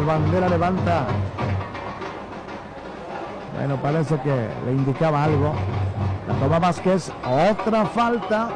bandera levanta. Bueno, parece que le indicaba algo. La toma Vázquez, otra falta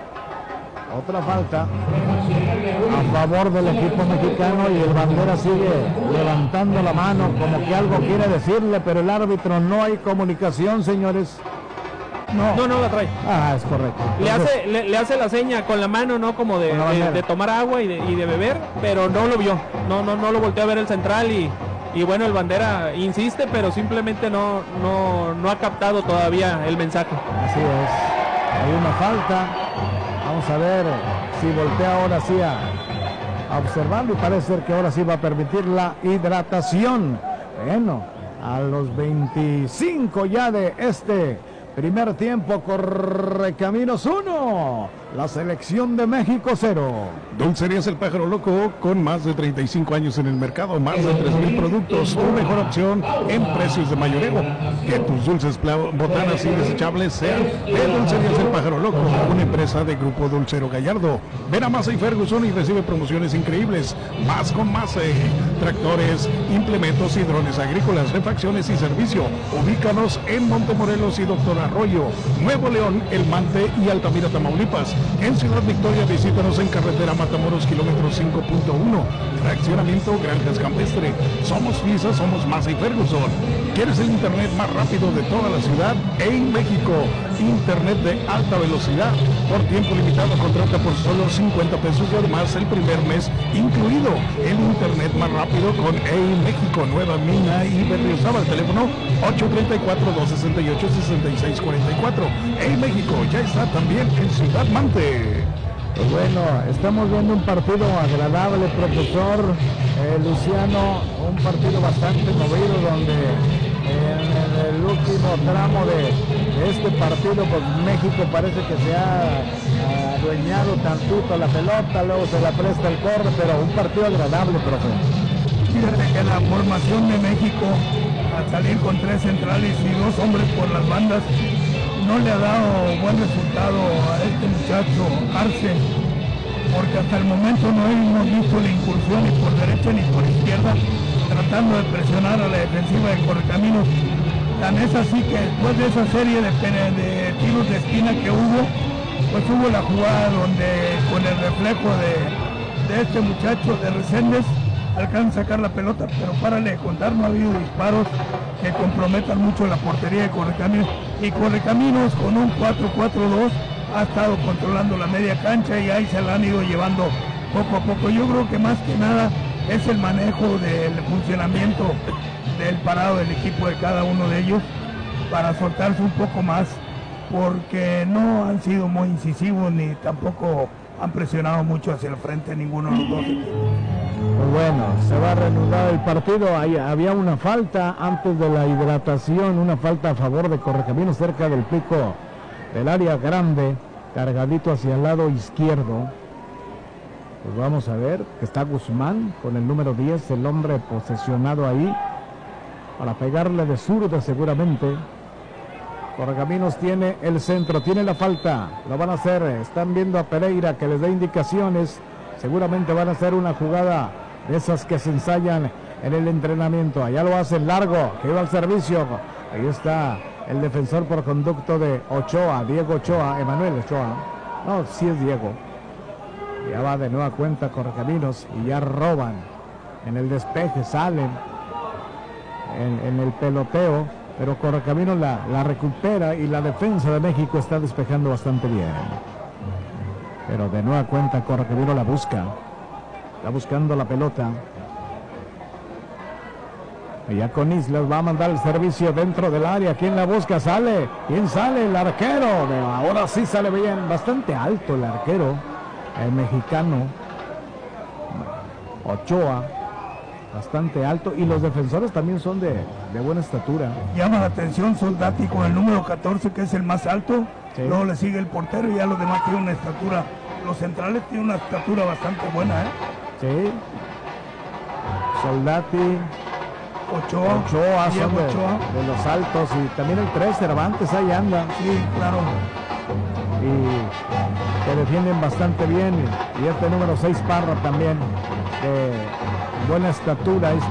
a favor del equipo mexicano, y el bandera sigue levantando la mano como que algo quiere decirle, pero el árbitro, no hay comunicación, señores. No la trae. Es correcto. Entonces, le hace la seña con la mano, ¿no? Como de tomar agua y de beber, pero no lo vio. No lo volteó a ver el central y bueno, el bandera insiste, pero simplemente no ha captado todavía el mensaje. Así es. Hay una falta. Vamos a ver si voltea ahora sí a observarlo, y parece ser que ahora sí va a permitir la hidratación. Bueno, a los 25 ya de este primer tiempo, Correcaminos 1, la selección de México 0. Dulcerías El Pájaro Loco, con más de 35 años en el mercado, más de 3,000 productos, tu mejor opción en precios de mayoreo. Que tus dulces botanas y desechables sean de Dulcerías El Pájaro Loco, una empresa de Grupo Dulcero Gallardo. Ven a Massa y Ferguson y recibe promociones increíbles. Más con Massa, tractores, implementos y drones agrícolas, refacciones y servicio. Ubícanos en Montemorelos y Doctor Arroyo, Nuevo León, El Mante y Altamira, Tamaulipas. En Ciudad Victoria visítanos en carretera Matamoros, kilómetro 5.1, fraccionamiento Granjas Campestre. Somos FISA, somos Massa y Ferguson. ¿Quieres el internet más rápido de toda la ciudad? En México, internet de alta velocidad por tiempo limitado, contrata por solo 50 pesos y además el primer mes incluido. El internet más rápido con EI México, Nueva Mina y Berriozábal, teléfono 834-268-6644. EI México ya está también en Ciudad Mante. Pues bueno, estamos viendo un partido agradable, profesor Luciano, un partido bastante movido, donde en el último tramo de este partido, pues México parece que se ha adueñado tantito la pelota, luego se la presta el corre, pero un partido agradable, profe. Fíjate que la formación de México, al salir con 3 centrales y 2 hombres por las bandas, no le ha dado buen resultado a este muchacho Arce, porque hasta el momento no hemos visto la incursión ni por derecha ni por izquierda, tratando de presionar a la defensiva de Correcaminos. Tan es así que después de esa serie de tiros de esquina que hubo, pues hubo la jugada donde con el reflejo de este muchacho de Reséndez alcanza a sacar la pelota, pero párale de contar, no ha habido disparos que comprometan mucho la portería de Correcaminos, y Correcaminos con un 4-4-2 ha estado controlando la media cancha y ahí se la han ido llevando poco a poco. Yo creo que más que nada es el manejo del funcionamiento del parado del equipo de cada uno de ellos para soltarse un poco más, porque no han sido muy incisivos ni tampoco han presionado mucho hacia el frente ninguno de los dos equipos. Pues bueno, se va a reanudar el partido. Ahí había una falta antes de la hidratación, una falta a favor de Correcaminos cerca del pico del área grande, cargadito hacia el lado izquierdo. Pues vamos a ver que está Guzmán con el número 10, el hombre posesionado ahí para pegarle de zurda seguramente. Correcaminos tiene el centro, tiene la falta, lo van a hacer, están viendo a Pereira que les dé indicaciones. Seguramente van a hacer una jugada de esas que se ensayan en el entrenamiento. Allá lo hacen largo, que iba al servicio. Ahí está el defensor por conducto de Ochoa, Diego Ochoa, Emanuel Ochoa. No, sí es Diego. Ya va de nueva cuenta Correcaminos y ya roban. En el despeje salen en el peloteo, pero Correcaminos la recupera y la defensa de México está despejando bastante bien. Pero de nueva cuenta Correcaminos la busca. Está buscando la pelota. Allá con Islas va a mandar el servicio dentro del área. ¿Quién la busca? Sale. ¿Quién sale? El arquero. Ahora sí sale bien. Bastante alto el arquero. El mexicano. Ochoa. Bastante alto. Y los defensores también son de buena estatura. Llama la atención Soldati con el número 14, que es el más alto. Sí. Luego le sigue el portero y ya los demás tienen una estatura. Los centrales tienen una estatura bastante buena, Sí. Soldati. Ochoa son de los altos, y también el 3, Cervantes, ahí anda. Sí, claro. Y que defienden bastante bien. Y este número 6, Parra, también, de buena estatura.